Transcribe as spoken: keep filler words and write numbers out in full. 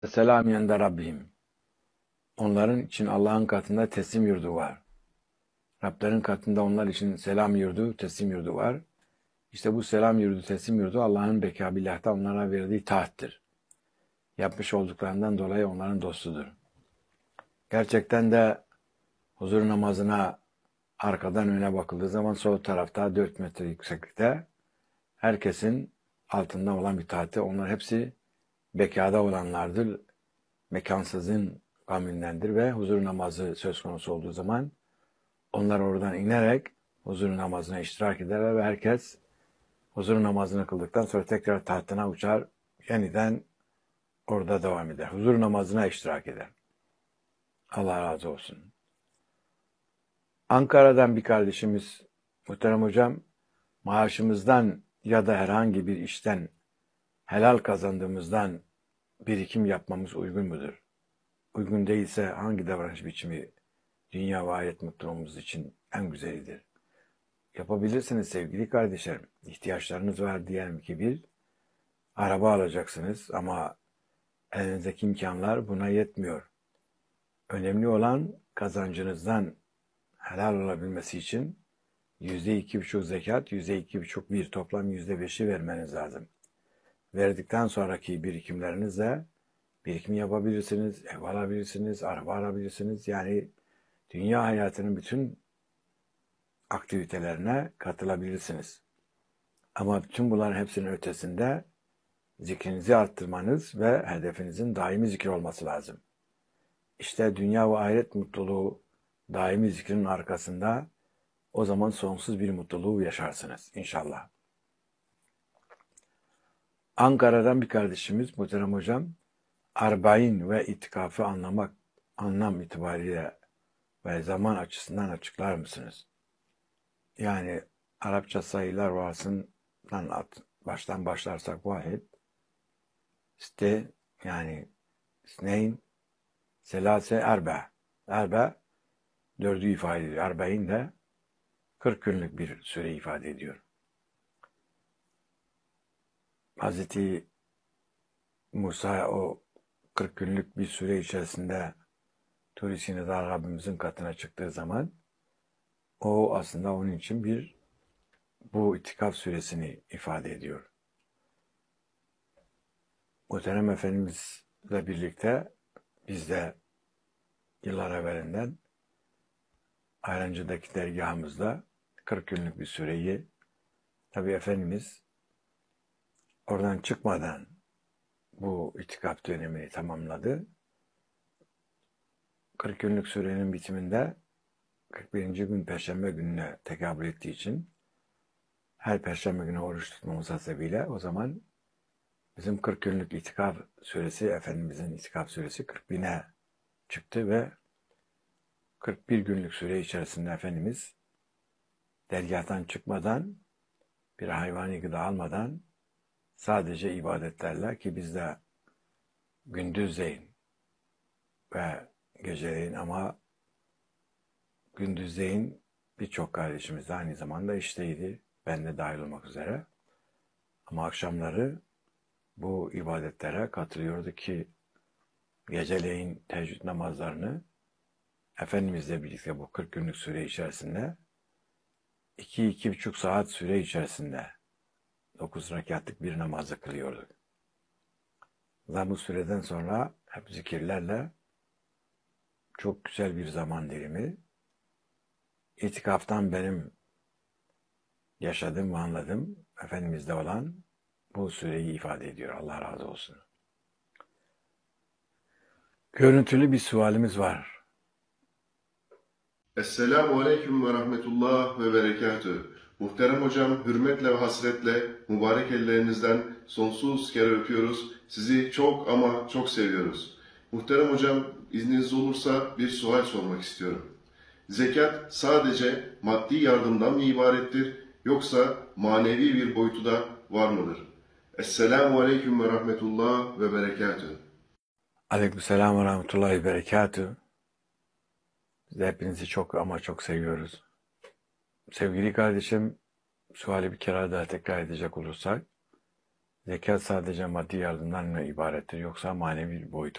Selam yende Rabbim. Onların için Allah'ın katında teslim yurdu var. Rablerin katında onlar için selam yurdu, teslim yurdu var. İşte bu selam yurdu, teslim yurdu Allah'ın bekabillah'ta onlara verdiği tahttir. Yapmış olduklarından dolayı onların dostudur. Gerçekten de huzur namazına arkadan öne bakıldığı zaman sol tarafta dört metre yükseklikte herkesin altında olan bir tahti. Onlar hepsi bekada olanlardır. Mekansızın kavmindendir ve huzur namazı söz konusu olduğu zaman onlar oradan inerek huzur namazına iştirak ederler ve herkes huzur namazını kıldıktan sonra tekrar tahtına uçar, yeniden orada devam eder. Huzur namazına iştirak eder. Allah razı olsun. Ankara'dan bir kardeşimiz, muhterem hocam, maaşımızdan ya da herhangi bir işten helal kazandığımızdan birikim yapmamız uygun mudur? Uygun değilse hangi davranış biçimi dünya ve ahiret mutluluğumuz için en güzelidir? Yapabilirsiniz sevgili kardeşlerim. İhtiyaçlarınız var diyelim ki bir araba alacaksınız ama elinizdeki imkanlar buna yetmiyor. Önemli olan kazancınızdan helal olabilmesi için yüzde iki buçuk zekat, yüzde iki buçuk bir toplam yüzde beşi vermeniz lazım. Verdikten sonraki birikimlerinizle birikim yapabilirsiniz, ev alabilirsiniz, araba alabilirsiniz. Yani dünya hayatının bütün aktivitelerine katılabilirsiniz. Ama bütün bunların hepsinin ötesinde zikrinizi arttırmanız ve hedefinizin daimi zikir olması lazım. İşte dünya ve ahiret mutluluğu daimi zikrin arkasında o zaman sonsuz bir mutluluğu yaşarsınız inşallah. Ankara'dan bir kardeşimiz muhterem hocam, Arbain ve itikafı anlamak, anlam itibariyle ve zaman açısından açıklar mısınız? Yani Arapça sayılar varsından baştan başlarsak vahid, işte yani sneyn, selase, erbe. Erbe dördü ifade ediyor. Erbe'in de kırk günlük bir süre ifade ediyor. Hazreti Musa o kırk günlük bir süre içerisinde Tur-i Sina'da Rabbimizin katına çıktığı zaman o aslında onun için bir bu itikaf süresini ifade ediyor. Muhterem Efendimizle birlikte biz de yıllar evvelinden Ayrancı'daki dergahımızda kırk günlük bir süreyi tabii Efendimiz oradan çıkmadan bu itikaf dönemini tamamladı. kırk günlük sürenin bitiminde kırk birinci gün Perşembe gününe tekabül ettiği için her Perşembe günü oruç tutmamız hasebiyle o zaman bizim kırk günlük itikaf süresi, Efendimizin itikaf süresi kırk bine çıktı ve kırk bir günlük süre içerisinde Efendimiz dergâhtan çıkmadan, bir hayvani gıda almadan sadece ibadetlerle ki bizde gündüzleyin ve geceleyin ama gündüzleyin birçok kardeşimiz de aynı zamanda işteydi. Ben de dahil olmak üzere. Ama akşamları bu ibadetlere katılıyordu ki geceleyin teheccüd namazlarını Efendimizle birlikte bu kırk günlük süre içerisinde iki iki buçuk saat süre içerisinde dokuz rekatlık bir namazı kılıyorduk. Ve bu süreden sonra hep zikirlerle çok güzel bir zaman dilimi itikaftan benim yaşadığım ve anladığım Efendimiz'de olan bu süreyi ifade ediyor. Allah razı olsun. Görüntülü bir sualimiz var. Esselamu Aleyküm ve Rahmetullah ve Berekatühü. Muhterem hocam, hürmetle ve hasretle mübarek ellerinizden sonsuz kere öpüyoruz. Sizi çok ama çok seviyoruz. Muhterem hocam, izniniz olursa bir sual sormak istiyorum. Zekat sadece maddi yardımdan mı ibarettir, yoksa manevi bir boyutu da var mıdır? Esselamu Aleyküm ve Rahmetullah ve Berekatühü. Aleykümselam ve rahmetullahi ve berekatühü. Biz de hepinizi çok ama çok seviyoruz. Sevgili kardeşim, suali bir kere daha tekrar edecek olursak, Zekat sadece maddi yardımdan mı ibarettir yoksa manevi bir boyutu